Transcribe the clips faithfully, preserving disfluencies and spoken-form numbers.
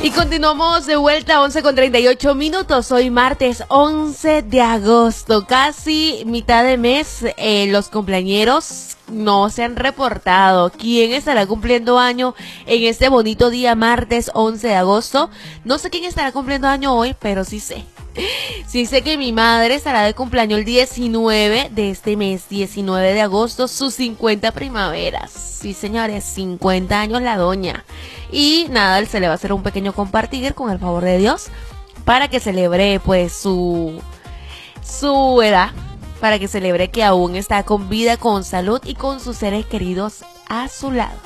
Y continuamos de vuelta, once con treinta y ocho minutos. Hoy martes once de agosto, casi mitad de mes. Eh, los cumpleañeros no se han reportado. ¿Quién estará cumpliendo año en este bonito día martes once de agosto? No sé quién estará cumpliendo año hoy, pero sí sé. Sí sé que mi madre estará de cumpleaños el diecinueve de este mes, diecinueve de agosto, sus cincuenta primaveras. Sí, señores, cincuenta años la doña. Y nada, se le va a hacer un pequeño compartir con el favor de Dios para que celebre pues su, su edad, para que celebre que aún está con vida, con salud y con sus seres queridos a su lado.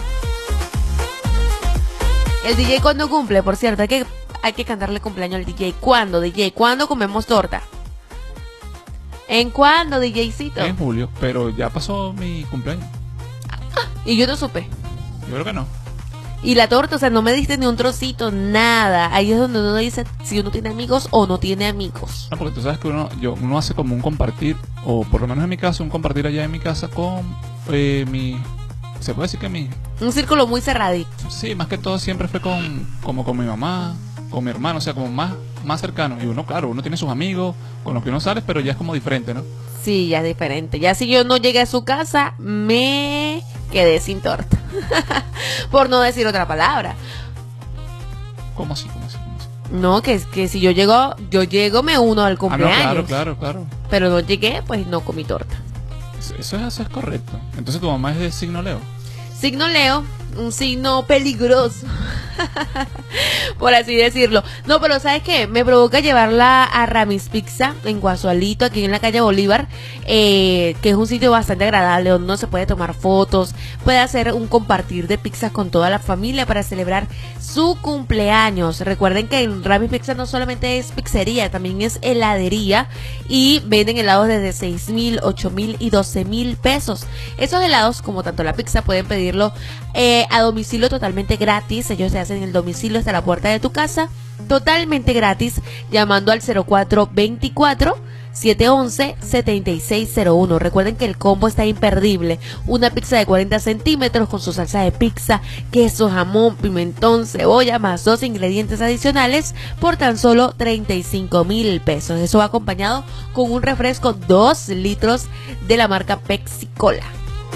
El D J cuando cumple, por cierto, hay que, hay que cantarle cumpleaños al D J. ¿Cuándo, D J? ¿Cuándo comemos torta? ¿En cuándo, DJcito? En julio, pero ya pasó mi cumpleaños. Ah, y yo no supe. Yo creo que no. Y la torta, o sea, no me diste ni un trocito, nada. Ahí es donde uno dice si uno tiene amigos o no tiene amigos. No, porque tú sabes que uno, yo, uno hace como un compartir, o por lo menos en mi caso, un compartir allá en mi casa con eh, mi... Se puede decir que mi... Un círculo muy cerradito. Sí, más que todo siempre fue con como con mi mamá, con mi hermano, o sea, como más, más cercano. Y uno, claro, uno tiene sus amigos con los que uno sale, pero ya es como diferente, ¿no? Sí, ya es diferente. Ya si yo no llegué a su casa, me quedé sin torta. Por no decir otra palabra. ¿Cómo así? ¿Cómo así? ¿Cómo así? No, que, que si yo llego, yo llego, me uno al cumpleaños. Ah, no, claro, claro, claro. Pero no llegué, pues no comí torta. Eso, eso, es, eso es correcto. Entonces tu mamá es de signo Leo. Signo Leo, un signo peligroso, por así decirlo. No, pero ¿sabes qué? Me provoca llevarla a Ramis Pizza en Guasualito, aquí en la calle Bolívar, eh, que es un sitio bastante agradable, donde uno se puede tomar fotos, puede hacer un compartir de pizzas con toda la familia para celebrar su cumpleaños. Recuerden que en Ramis Pizza no solamente es pizzería, también es heladería y venden helados desde seis mil, ocho mil y doce mil pesos. Esos helados, como tanto la pizza, pueden pedirlo eh, a domicilio totalmente gratis. Ellos se hacen en el domicilio hasta la puerta de tu casa, totalmente gratis, llamando al cero cuatro veinticuatro, siete once, setenta y seis cero uno. Recuerden que el combo está imperdible. Una pizza de cuarenta centímetros con su salsa de pizza, queso, jamón, pimentón, cebolla, más dos ingredientes adicionales por tan solo treinta y cinco mil pesos. Eso va acompañado con un refresco dos litros de la marca Pepsi Cola.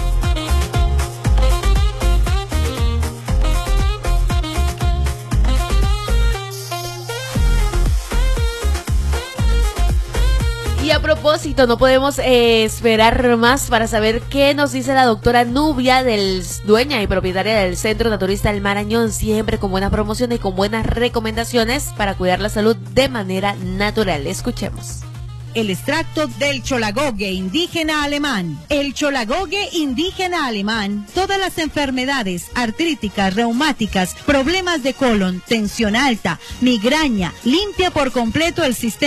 Y a propósito, no podemos eh, esperar más para saber qué nos dice la doctora Nubia, del, dueña y propietaria del Centro Naturista del Marañón, siempre con buenas promociones y con buenas recomendaciones para cuidar la salud de manera natural. Escuchemos. El extracto del cholagogue indígena alemán. El cholagogue indígena alemán, todas las enfermedades artríticas, reumáticas, problemas de colon, tensión alta, migraña, limpia por completo el sistema